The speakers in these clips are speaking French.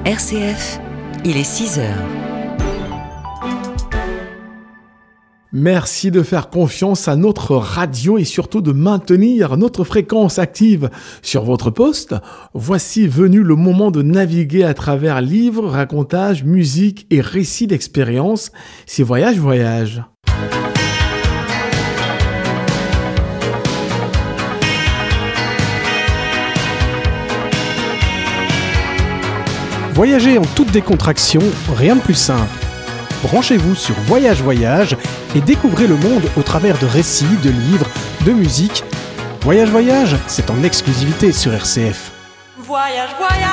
RCF, il est 6 heures. Merci de faire confiance à notre radio et surtout de maintenir notre fréquence active sur votre poste. Voici venu le moment de naviguer à travers livres, racontages, musique et récits d'expérience. C'est Voyage. Voyager en toute décontraction, rien de plus simple. Branchez-vous sur Voyage et découvrez le monde au travers de récits, de livres, de musique. Voyage, c'est en exclusivité sur RCF. Voyage.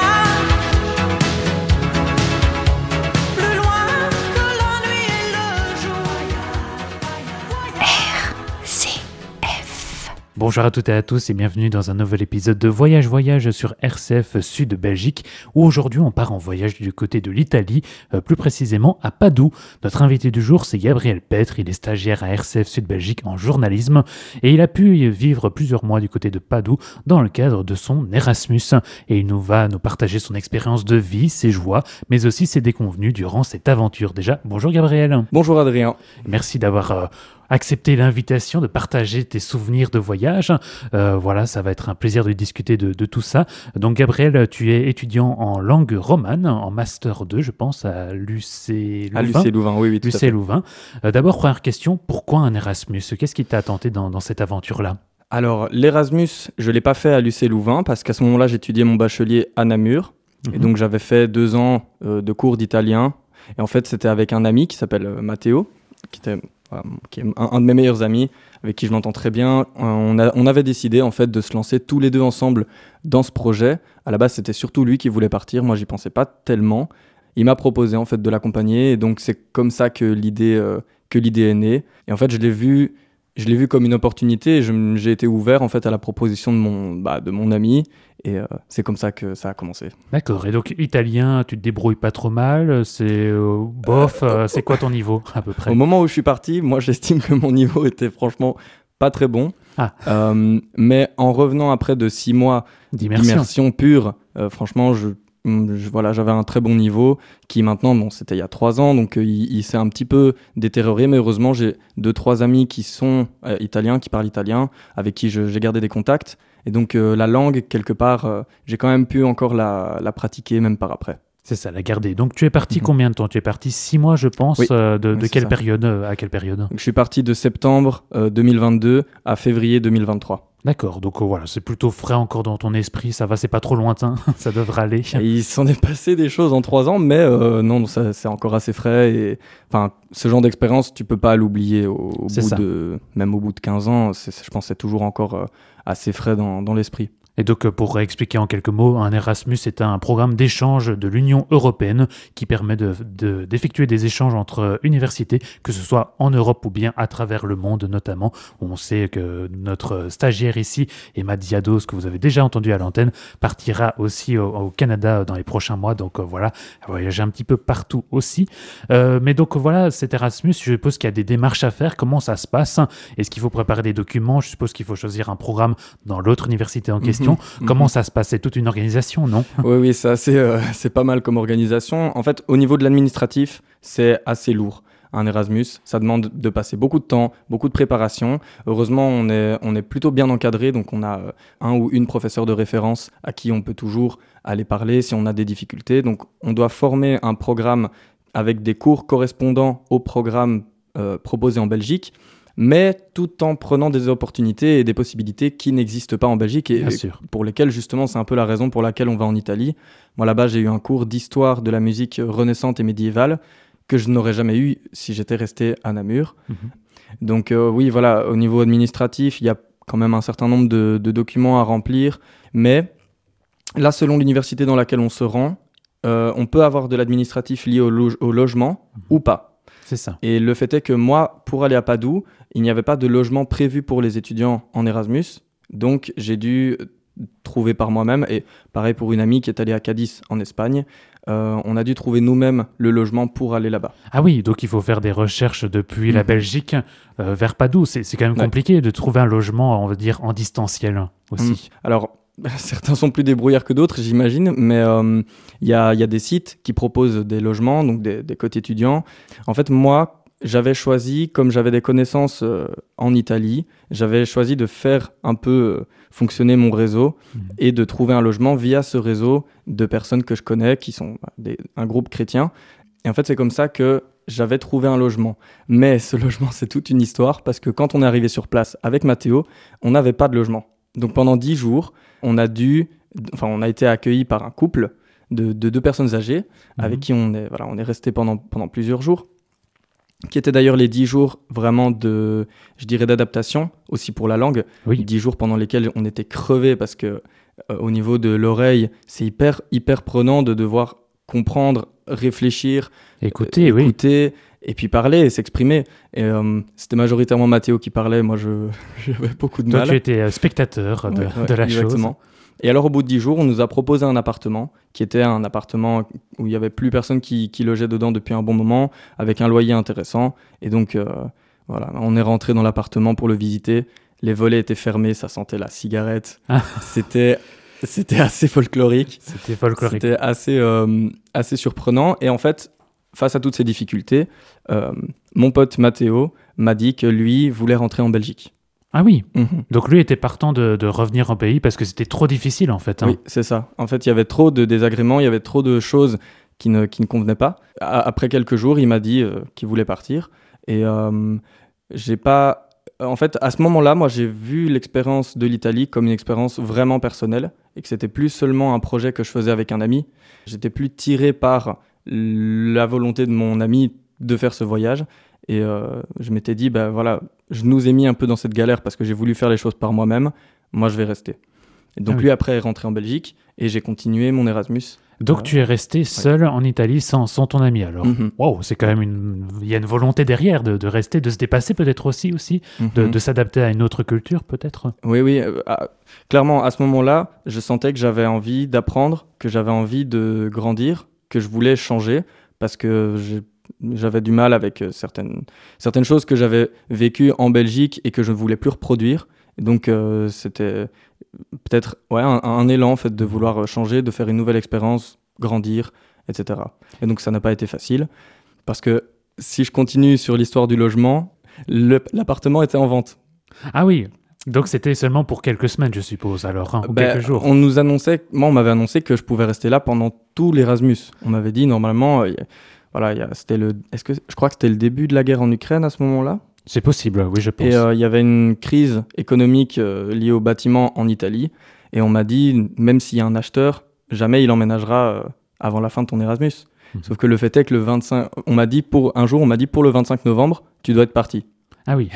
Plus loin que la nuit et le jour. RCF. Bonjour à toutes et à tous et bienvenue dans un nouvel épisode de Voyage sur RCF Sud Belgique où aujourd'hui on part en voyage du côté de l'Italie, plus précisément à Padoue. Notre invité du jour c'est Gabriel Petre, il est stagiaire à RCF Sud Belgique en journalisme et il a pu vivre plusieurs mois du côté de Padoue dans le cadre de son Erasmus et il va nous partager son expérience de vie, ses joies mais aussi ses déconvenues durant cette aventure. Déjà, bonjour Gabriel. Bonjour Adrien. Merci d'avoir accepter l'invitation, de partager tes souvenirs de voyage. Voilà, ça va être un plaisir de discuter de tout ça. Donc Gabriel, tu es étudiant en langue romane, en Master 2, je pense, à l'UC Louvain. À l'UC Louvain, oui, tout à fait. l'UC Louvain. D'abord, première question, pourquoi un Erasmus ? Qu'est-ce qui t'a tenté dans cette aventure-là ? Alors, l'Erasmus, je ne l'ai pas fait à l'UC Louvain parce qu'à ce moment-là, j'étudiais mon bachelier à Namur. Et donc, j'avais fait 2 ans de cours d'italien. Et en fait, c'était avec un ami qui s'appelle Matteo, qui est un de mes meilleurs amis, avec qui je m'entends très bien. On avait décidé en fait de se lancer tous les deux ensemble dans ce projet. À la base, c'était surtout lui qui voulait partir. Moi, j'y pensais pas tellement. Il m'a proposé en fait de l'accompagner, et donc c'est comme ça que l'idée est née. Et en fait, je l'ai vu comme une opportunité. Et j'ai été ouvert en fait à la proposition de mon ami. Et c'est comme ça que ça a commencé. D'accord. Et donc, italien, tu te débrouilles pas trop mal. C'est bof. C'est quoi ton niveau à peu près ? Au moment où je suis parti, moi, j'estime que mon niveau était franchement pas très bon. Mais en revenant après de 6 mois d'immersion pure, franchement, j'avais un très bon niveau qui maintenant, c'était il y a 3 ans, donc il s'est un petit peu détérioré, mais heureusement j'ai 2-3 amis qui sont italiens, qui parlent italien, avec qui j'ai gardé des contacts, et donc la langue, quelque part, j'ai quand même pu encore la pratiquer, même par après. C'est ça, la garder. Donc tu es parti combien de temps ? Tu es parti 6 mois, je pense. Oui. De quelle ça. Période à quelle période ? Donc, je suis parti de septembre 2022 à février 2023. D'accord, donc voilà, c'est plutôt frais encore dans ton esprit, ça va, c'est pas trop lointain, ça devrait aller. Et il s'en est passé des choses en 3 ans, mais non, ça, c'est encore assez frais. Et enfin, ce genre d'expérience, tu peux pas l'oublier même au bout de 15 ans. Je pense que c'est toujours encore assez frais dans l'esprit. Et donc, pour expliquer en quelques mots, un Erasmus est un programme d'échange de l'Union européenne qui permet d'effectuer des échanges entre universités, que ce soit en Europe ou bien à travers le monde notamment. On sait que notre stagiaire ici, Emma Diados, que vous avez déjà entendu à l'antenne, partira aussi au Canada dans les prochains mois. Donc voilà, voyager un petit peu partout aussi. Mais donc voilà, cet Erasmus, je suppose qu'il y a des démarches à faire. Comment ça se passe ? Est-ce qu'il faut préparer des documents ? Je suppose qu'il faut choisir un programme dans l'autre université en question. Comment ça se passe ? C'est toute une organisation, non ? Oui, c'est pas mal comme organisation. En fait, au niveau de l'administratif, c'est assez lourd. Un Erasmus, ça demande de passer beaucoup de temps, beaucoup de préparation. Heureusement, on est plutôt bien encadré, donc on a un ou une professeur de référence à qui on peut toujours aller parler si on a des difficultés. Donc, on doit former un programme avec des cours correspondant au programme proposé en Belgique, mais tout en prenant des opportunités et des possibilités qui n'existent pas en Belgique et pour lesquelles, justement, c'est un peu la raison pour laquelle on va en Italie. Moi, là-bas, j'ai eu un cours d'histoire de la musique renaissante et médiévale que je n'aurais jamais eu si j'étais resté à Namur. Donc, oui, voilà, au niveau administratif, il y a quand même un certain nombre de documents à remplir, mais là, selon l'université dans laquelle on se rend, on peut avoir de l'administratif lié au logement ou pas. C'est ça. Et le fait est que moi, pour aller à Padoue, il n'y avait pas de logement prévu pour les étudiants en Erasmus. Donc, j'ai dû trouver par moi-même. Et pareil pour une amie qui est allée à Cadiz en Espagne. On a dû trouver nous-mêmes le logement pour aller là-bas. Ah oui, donc il faut faire des recherches depuis la Belgique vers Padoue. C'est quand même compliqué de trouver un logement, on va dire, en distanciel aussi. Alors, certains sont plus débrouillards que d'autres, j'imagine, mais il y a des sites qui proposent des logements, donc des cotes étudiants. En fait, moi, j'avais choisi, comme j'avais des connaissances en Italie, j'avais choisi de faire un peu fonctionner mon réseau et de trouver un logement via ce réseau de personnes que je connais, qui sont un groupe chrétien. Et en fait, c'est comme ça que j'avais trouvé un logement. Mais ce logement, c'est toute une histoire, parce que quand on est arrivé sur place avec Mathéo, on n'avait pas de logement. Donc pendant 10 jours, on a été accueillis par un couple de 2 personnes âgées, avec qui on est resté pendant plusieurs jours, qui étaient d'ailleurs les 10 jours vraiment d'adaptation, aussi pour la langue. Oui. 10 jours pendant lesquels on était crevés, parce que au niveau de l'oreille, c'est hyper prenant de devoir comprendre, réfléchir, Écoutez, et puis parler et s'exprimer. Et c'était majoritairement Mathéo qui parlait, moi j'avais beaucoup de Toi, mal. tu étais spectateur de la Exactement. chose. Et alors, au bout de 10 jours, on nous a proposé un appartement, qui était un appartement où il n'y avait plus personne qui logeait dedans depuis un bon moment, avec un loyer intéressant. Et donc, on est rentré dans l'appartement pour le visiter. Les volets étaient fermés, ça sentait la cigarette. Ah. C'était assez folklorique. C'était folklorique. C'était assez surprenant. Et en fait, face à toutes ces difficultés, mon pote Mathéo m'a dit que lui voulait rentrer en Belgique. Ah oui, Mhm. donc lui était partant de revenir au pays parce que c'était trop difficile en fait. Oui, c'est ça. En fait, il y avait trop de désagréments, il y avait trop de choses qui ne convenaient pas. Après quelques jours, il m'a dit qu'il voulait partir. Et j'ai pas... En fait, à ce moment-là, moi, j'ai vu l'expérience de l'Italie comme une expérience vraiment personnelle et que c'était plus seulement un projet que je faisais avec un ami. J'étais plus tiré par la volonté de mon ami de faire ce voyage. Et je m'étais dit, je nous ai mis un peu dans cette galère parce que j'ai voulu faire les choses par moi-même. Moi, je vais rester. Et donc, lui, après, est rentré en Belgique et j'ai continué mon Erasmus. Donc, tu es resté seul en Italie sans ton ami alors. Mhm. Wow, c'est quand même il y a une volonté derrière de rester, de se dépasser peut-être aussi, de s'adapter à une autre culture peut-être. Oui. Clairement, à ce moment-là, je sentais que j'avais envie d'apprendre, que j'avais envie de grandir, que je voulais changer parce que j'avais du mal avec certaines choses que j'avais vécues en Belgique et que je ne voulais plus reproduire. Et donc, c'était peut-être un élan en fait, de vouloir changer, de faire une nouvelle expérience, grandir, etc. Et donc, ça n'a pas été facile parce que si je continue sur l'histoire du logement, l'appartement était en vente. Ah oui, donc c'était seulement pour quelques semaines je suppose alors, ou quelques jours. On m'avait annoncé que je pouvais rester là pendant tout l'Erasmus. On m'avait dit normalement... je crois que c'était le début de la guerre en Ukraine à ce moment-là. C'est possible, oui, je pense. Et il y avait une crise économique liée au bâtiment en Italie. Et on m'a dit, même s'il y a un acheteur, jamais il emménagera avant la fin de ton Erasmus. Sauf que le fait est que le 25... on m'a dit pour le 25 novembre, tu dois être parti. Ah oui.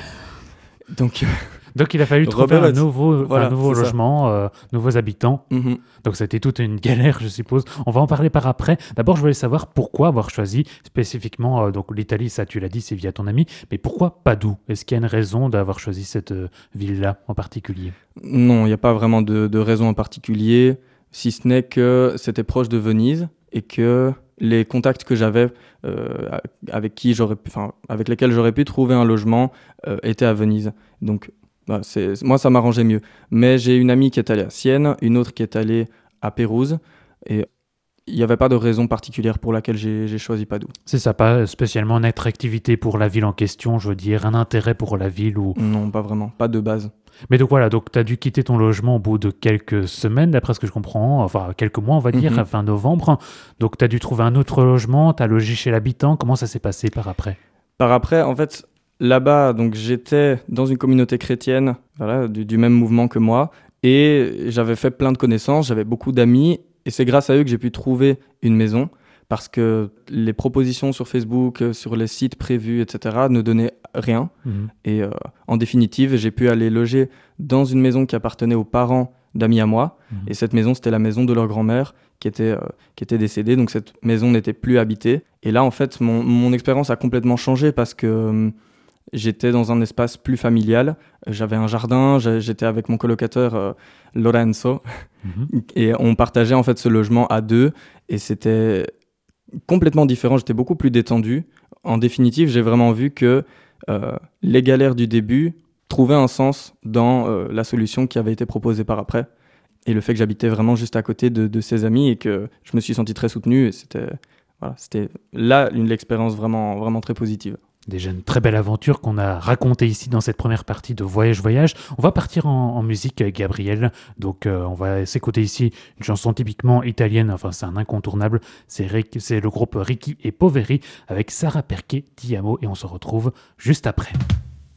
Donc il a fallu trouver un nouveau logement, nouveaux habitants. Mm-hmm. Donc c'était toute une galère, je suppose. On va en parler par après. D'abord, je voulais savoir pourquoi avoir choisi spécifiquement donc l'Italie, ça tu l'as dit, c'est via ton ami. Mais pourquoi Padoue ? Est-ce qu'il y a une raison d'avoir choisi cette ville-là en particulier ? Non, il n'y a pas vraiment de raison en particulier, si ce n'est que c'était proche de Venise et que les contacts que j'avais avec lesquels j'aurais pu trouver un logement étaient à Venise. Donc moi, ça m'arrangeait mieux. Mais j'ai une amie qui est allée à Sienne, une autre qui est allée à Pérouse. Et il n'y avait pas de raison particulière pour laquelle j'ai choisi Padoue. C'est ça, pas spécialement une attractivité pour la ville en question, je veux dire, un intérêt pour la ville ou... Non, pas vraiment, pas de base. Mais donc voilà, donc tu as dû quitter ton logement au bout de quelques semaines, d'après ce que je comprends, enfin quelques mois on va dire, fin novembre. Donc tu as dû trouver un autre logement, tu as logé chez l'habitant, comment ça s'est passé par après ? Par après, en fait... Là-bas, donc j'étais dans une communauté chrétienne, du même mouvement que moi, et j'avais fait plein de connaissances, j'avais beaucoup d'amis, et c'est grâce à eux que j'ai pu trouver une maison, parce que les propositions sur Facebook, sur les sites prévus, etc., ne donnaient rien. Et en définitive, j'ai pu aller loger dans une maison qui appartenait aux parents d'amis à moi, et cette maison, c'était la maison de leur grand-mère qui était décédée, donc cette maison n'était plus habitée. Et là, en fait, mon expérience a complètement changé parce que... J'étais dans un espace plus familial, j'avais un jardin, j'étais avec mon colocateur Lorenzo et on partageait en fait ce logement à deux et c'était complètement différent, j'étais beaucoup plus détendu. En définitive, j'ai vraiment vu que les galères du début trouvaient un sens dans la solution qui avait été proposée par après le fait que j'habitais vraiment juste à côté de ses amis et que je me suis senti très soutenu. Et c'était là une expérience vraiment, vraiment très positive. Déjà une très belle aventure qu'on a racontée ici dans cette première partie de Voyage. On va partir en musique, Gabriel. Donc on va s'écouter ici une chanson typiquement italienne, enfin c'est un incontournable. C'est le groupe Ricky et Poveri avec Sara Perché, Ti amo, et on se retrouve juste après.